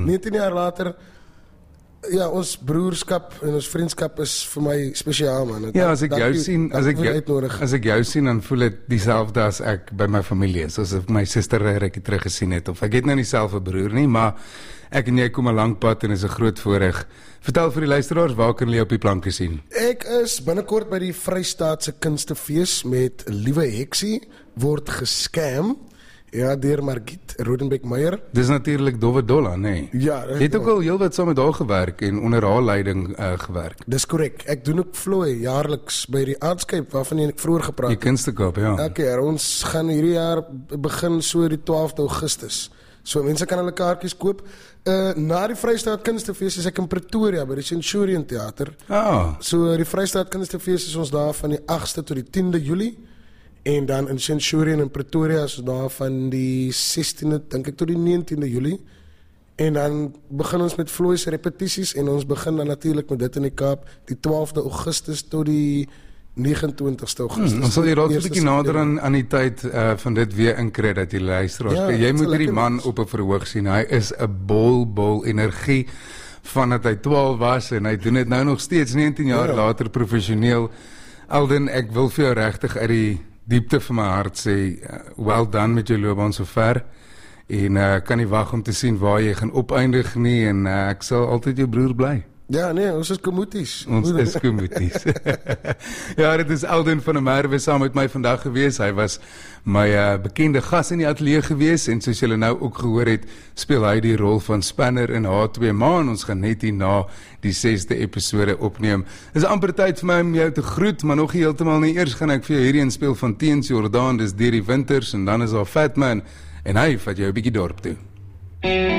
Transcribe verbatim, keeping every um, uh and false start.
negentien jaar later, ja, ons broerskap en ons vriendskap is vir my spesiaal, man. Ja, as ek jou sien, as ek jou, jou as ek jou sien, dan voel dit dieselfde as ek by my familie is, soos ek my suster rukkie terug gesien het, of ek het nou nie self 'n broer nie, maar ek en jy kom 'n lang pad en is 'n groot voorreg. Vertel vir die luisteraars, waar kan hulle op die planke sien? Ek is binnekort by die Vrystaatse Kunstefees met Liewe Heksie, word gescam, ja, deur Margriet Rodenbeck-Meyer. Dis natuurlik Dowwe Dolla, nee. Ja, Jy het ook al heel wat saam met haar gewerk en onder haar leiding uh, gewerk. Dis korrek. Ek doen ook vloei jaarliks by die Aardskyp waarvan ek vroeër gepraat Die het. Kunstekaap, ja. Elke jaar, ons gaan hierdie jaar begin so die twaalfde Augustus. So mense kan hulle kaartjies koop. Uh, na die Vrystaat Kunstefees is ek in Pretoria by die Centurion Theater. Ah, So die Vrystaat Kunstefees is ons daar van die agste tot die tiende Julie. En dan in Centurion in Pretoria is ons daar van die sestiende, dink ek, tot die negentiende Julie. En dan begin ons met vloei se repetisies en ons begin dan natuurlik met dit in die Kaap die twaalfde Augustus tot die negenentwintigste Augustus. hmm, ons sal hier dalk 'n Eerste bietjie nader September. aan, aan die tyd uh, van dit weer inkry dat jy luisteraars. Ja, Ja, jy dit moet sal hierdie lekker man wees. op 'n verhoog sien. Hy is 'n bol bol energie vandat hy twaalf was en hy doen dit nou nog steeds negentien jaar Ja. later professioneel. Alden, ek wil vir jou regtig uit die diepte van my hart sê, uh, well done met jou loopbaan sover. En uh, kan nie wag om te sien waar jy gaan opeindig nie en uh, ek sal altyd jou broer bly. Ja, nee, ons is komoeties. Ons is komoeties. Ja, dit is Alden van der Merwe saam met my vandag gewees. Hy was my uh, bekende gas in die ateljee gewees en soos julle nou ook gehoor het, speel hy die rol van Spanner in H twee Maan. Ons gaan net hierna die sesde episode opneem. Dis amper tyd vir my om jou te groet, maar nog nie heeltemal nie. Eers gaan ek vir jou hierdie inspel van Teens Jordaan, dis Deur die Winters en dan is daar Fatman en hy vat jou 'n bietjie dorp toe.